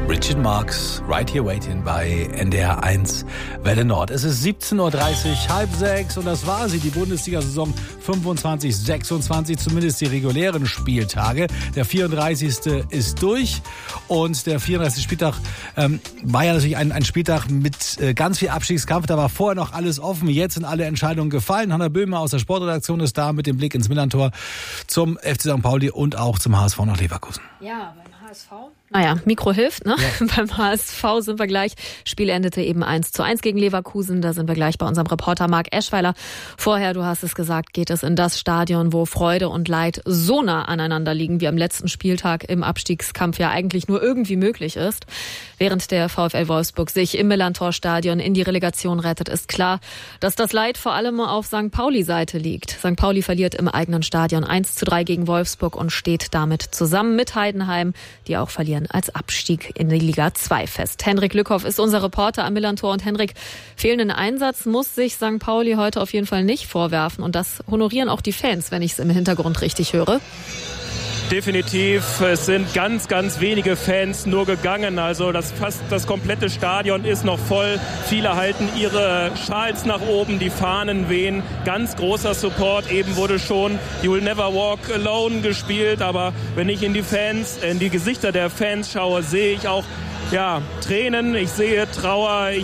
Richard Marx, Right Here Waiting bei NDR 1 Welle Nord. Es ist 17.30 Uhr, 5:30 und das war sie, die Bundesliga-Saison 25/26, zumindest die regulären Spieltage. Der 34. ist durch und der 34. Spieltag war ja natürlich ein Spieltag mit ganz viel Abstiegskampf. Da war vorher noch alles offen, jetzt sind alle Entscheidungen gefallen. Hanna Böhmer aus der Sportredaktion ist da mit dem Blick ins Millantor zum FC St. Pauli und auch zum HSV nach Leverkusen. Ja, beim HSV. Naja, Mikro hilft, ne? Ja. Beim HSV sind wir gleich. Spiel endete eben 1:1 gegen Leverkusen. Da sind wir gleich bei unserem Reporter Marc Eschweiler. Vorher, du hast es gesagt, geht es in das Stadion, wo Freude und Leid so nah aneinander liegen, wie am letzten Spieltag im Abstiegskampf ja eigentlich nur irgendwie möglich ist. Während der VfL Wolfsburg sich im Millantor-Stadion in die Relegation rettet, ist klar, dass das Leid vor allem auf St. Pauli-Seite liegt. St. Pauli verliert im eigenen Stadion 1:3 gegen Wolfsburg und steht damit zusammen mit Heidenheim, die auch verlieren, als Abstieg in die Liga 2 fest. Henrik Lückhoff ist unser Reporter am Millantor. Und Henrik, fehlenden Einsatz muss sich St. Pauli heute auf jeden Fall nicht vorwerfen. Und das honorieren auch die Fans, wenn ich es im Hintergrund richtig höre. Definitiv, es sind ganz, ganz wenige Fans nur gegangen, also fast das komplette Stadion ist noch voll. Viele halten ihre Schals nach oben, die Fahnen wehen, ganz großer Support. Eben wurde schon You Will Never Walk Alone gespielt, aber wenn ich in die Gesichter der Fans schaue, sehe ich auch Tränen, ich sehe Trauer, ich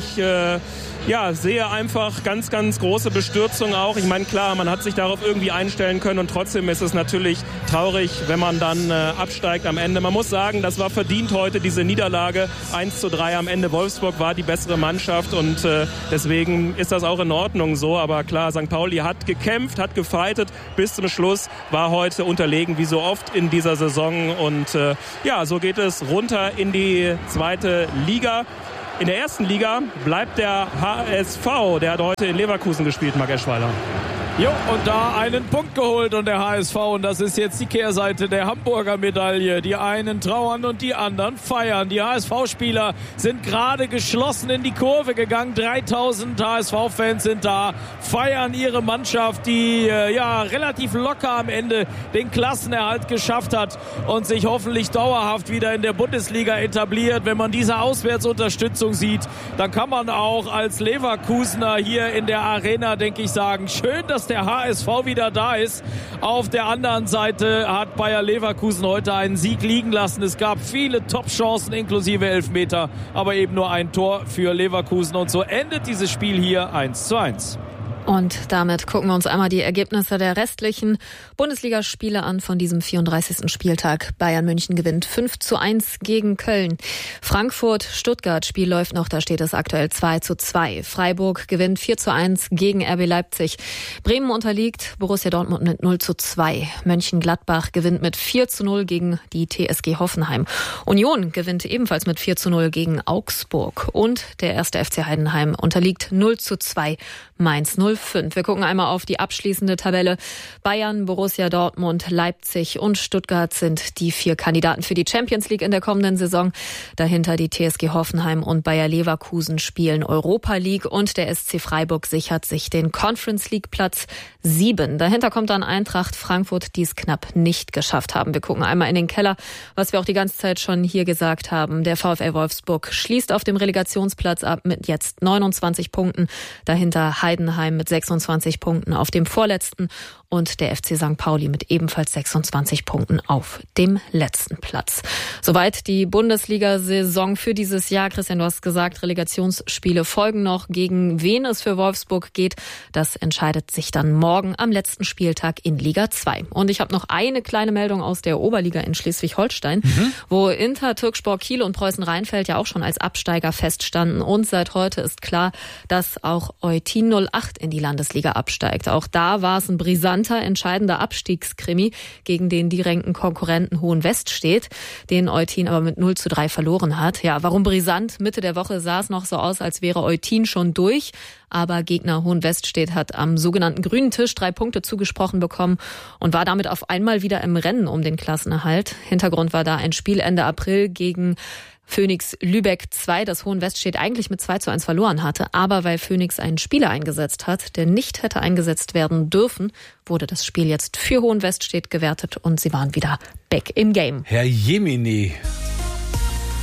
sehe einfach ganz, ganz große Bestürzung auch. Ich meine, klar, man hat sich darauf irgendwie einstellen können und trotzdem ist es natürlich traurig, wenn man dann absteigt am Ende. Man muss sagen, das war verdient heute, diese Niederlage 1:3 am Ende. Wolfsburg war die bessere Mannschaft und deswegen ist das auch in Ordnung so. Aber klar, St. Pauli hat gekämpft, hat gefightet bis zum Schluss, war heute unterlegen wie so oft in dieser Saison und so geht es runter in die zweite Liga. In der ersten Liga bleibt der HSV, der hat heute in Leverkusen gespielt, Marc Eschweiler. Jo, und da einen Punkt geholt und der HSV, und das ist jetzt die Kehrseite der Hamburger Medaille. Die einen trauern und die anderen feiern. Die HSV-Spieler sind gerade geschlossen in die Kurve gegangen. 3000 HSV-Fans sind da, feiern ihre Mannschaft, die relativ locker am Ende den Klassenerhalt geschafft hat und sich hoffentlich dauerhaft wieder in der Bundesliga etabliert. Wenn man diese Auswärtsunterstützung sieht, dann kann man auch als Leverkusener hier in der Arena, denke ich, sagen, schön, dass der HSV wieder da ist. Auf der anderen Seite hat Bayer Leverkusen heute einen Sieg liegen lassen. Es gab viele Top-Chancen inklusive Elfmeter, aber eben nur ein Tor für Leverkusen. Und so endet dieses Spiel hier 1:1. Und damit gucken wir uns einmal die Ergebnisse der restlichen Bundesligaspiele an von diesem 34. Spieltag. Bayern München gewinnt 5:1 gegen Köln. Frankfurt-Stuttgart, Spiel läuft noch, da steht es aktuell 2:2. Freiburg gewinnt 4:1 gegen RB Leipzig. Bremen unterliegt Borussia Dortmund mit 0:2. Mönchengladbach gewinnt mit 4:0 gegen die TSG Hoffenheim. Union gewinnt ebenfalls mit 4:0 gegen Augsburg. Und der 1. FC Heidenheim unterliegt 0:2 Mainz 05. Wir gucken einmal auf die abschließende Tabelle. Bayern, Borussia Dortmund, Leipzig und Stuttgart sind die 4 Kandidaten für die Champions League in der kommenden Saison. Dahinter die TSG Hoffenheim und Bayer Leverkusen spielen Europa League und der SC Freiburg sichert sich den Conference League Platz 7. Dahinter kommt dann Eintracht Frankfurt, die es knapp nicht geschafft haben. Wir gucken einmal in den Keller, was wir auch die ganze Zeit schon hier gesagt haben. Der VfL Wolfsburg schließt auf dem Relegationsplatz ab mit jetzt 29 Punkten. Dahinter Heidenheim mit 26 Punkten auf dem vorletzten und der FC St. Pauli mit ebenfalls 26 Punkten auf dem letzten Platz. Soweit die Bundesliga-Saison für dieses Jahr. Christian, du hast gesagt, Relegationsspiele folgen noch. Gegen wen es für Wolfsburg geht, das entscheidet sich dann morgen am letzten Spieltag in Liga 2. Und ich habe noch eine kleine Meldung aus der Oberliga in Schleswig-Holstein, wo Inter, Türkspor Kiel und Preußen Rheinfeld ja auch schon als Absteiger feststanden. Und seit heute ist klar, dass auch Eutin 08 in die Landesliga absteigt. Auch da war es ein brisanter, entscheidender Abstiegskrimi gegen den direkten Konkurrenten Hohenweststedt, den Eutin aber mit 0:3 verloren hat. Ja, warum brisant? Mitte der Woche sah es noch so aus, als wäre Eutin schon durch. Aber Gegner Hohenweststedt hat am sogenannten grünen Tisch 3 Punkte zugesprochen bekommen und war damit auf einmal wieder im Rennen um den Klassenerhalt. Hintergrund war da ein Spiel Ende April gegen Phoenix Lübeck 2, das Hohenweststedt eigentlich mit 2:1 verloren hatte. Aber weil Phoenix einen Spieler eingesetzt hat, der nicht hätte eingesetzt werden dürfen, wurde das Spiel jetzt für Hohenweststedt gewertet und sie waren wieder back im Game. Herr Jemini.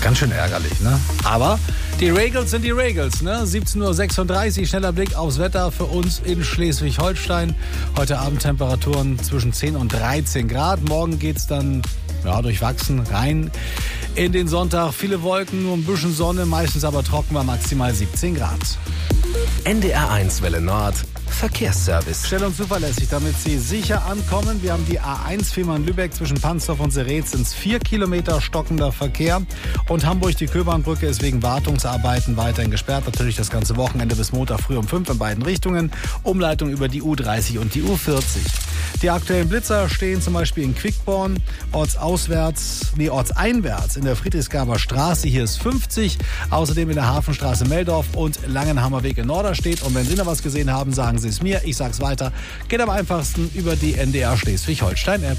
Ganz schön ärgerlich, ne? Aber die Regals sind die Regals, ne? 17:36 Uhr, schneller Blick aufs Wetter für uns in Schleswig-Holstein. Heute Abend Temperaturen zwischen 10 und 13 Grad. Morgen geht's dann durchwachsen rein in den Sonntag. Viele Wolken, nur ein bisschen Sonne, meistens aber trocken, bei maximal 17 Grad. NDR1 Welle Nord. Verkehrsservice. Schnell und zuverlässig, damit Sie sicher ankommen. Wir haben die A1 Fehmarn-Lübeck zwischen Pansdorf und Seretz, sind 4 Kilometer stockender Verkehr. Und Hamburg, die Köbernbrücke, ist wegen Wartungsarbeiten weiterhin gesperrt. Natürlich das ganze Wochenende bis Montag früh um 5 in beiden Richtungen. Umleitung über die U30 und die U40. Die aktuellen Blitzer stehen zum Beispiel in Quickborn, ortseinwärts in der Friedrichsgaber Straße. Hier ist 50. Außerdem in der Hafenstraße Meldorf und Langenhammerweg in Norderstedt. Und wenn Sie noch was gesehen haben, sagen Sie es mir. Ich sag's weiter. Geht am einfachsten über die NDR Schleswig-Holstein-App.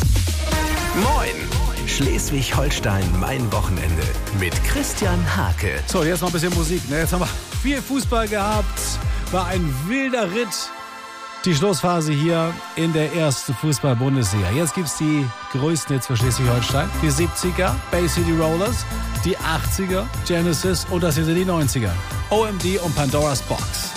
Moin! Schleswig-Holstein, mein Wochenende mit Christian Hake. So, jetzt noch ein bisschen Musik. Jetzt haben wir viel Fußball gehabt. War ein wilder Ritt. Die Schlussphase hier in der ersten Fußball-Bundesliga. Jetzt gibt's die größten Hits für Schleswig-Holstein. Die 70er, Bay City Rollers, die 80er, Genesis und das hier sind die 90er. OMD und Pandora's Box.